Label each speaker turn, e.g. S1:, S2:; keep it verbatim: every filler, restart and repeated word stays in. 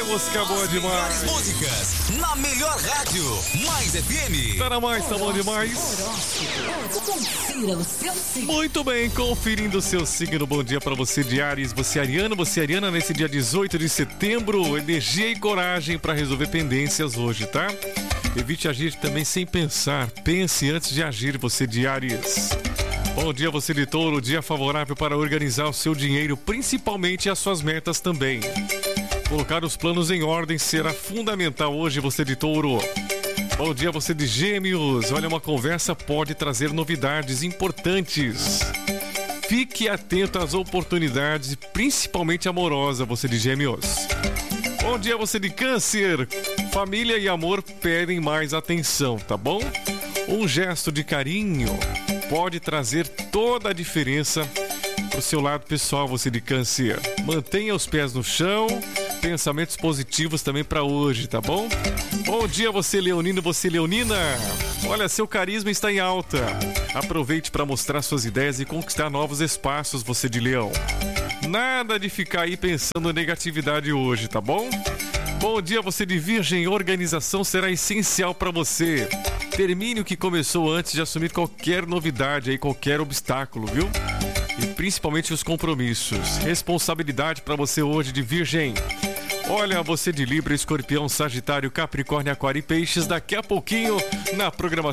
S1: música boa demais.
S2: Melhores músicas na melhor rádio, Mais F M.
S1: Tá na mais, tá bom demais.
S3: Confira o seu signo.
S1: Muito bem, conferindo o seu signo. Bom dia pra você de Áries, você ariano, você ariana nesse dia dezoito de setembro. Energia e coragem pra resolver pendências hoje, tá? Evite agir também sem pensar. Pense antes de agir, você de Áries. Bom dia, você de Touro. Dia favorável para organizar o seu dinheiro, principalmente as suas metas também. Colocar os planos em ordem será fundamental hoje, você de Touro. Bom dia, você de Gêmeos. Olha, uma conversa pode trazer novidades importantes. Fique atento às oportunidades, principalmente amorosa, você de Gêmeos. Bom dia, você de Câncer. Família e amor pedem mais atenção, tá bom? Um gesto de carinho pode trazer toda a diferença pro seu lado pessoal, você de Câncer. Mantenha os pés no chão, pensamentos positivos também para hoje, tá bom? Bom dia, você leonino, você leonina. Olha, seu carisma está em alta. Aproveite para mostrar suas ideias e conquistar novos espaços, você de Leão. Nada de ficar aí pensando em negatividade hoje, tá bom? Bom dia, você de Virgem. Organização será essencial para você. Termine o que começou antes de assumir qualquer novidade aí, qualquer obstáculo, viu? E principalmente os compromissos. Responsabilidade para você hoje de Virgem. Olha, você de Libra, Escorpião, Sagitário, Capricórnio, Aquário e Peixes. Daqui a pouquinho, na programação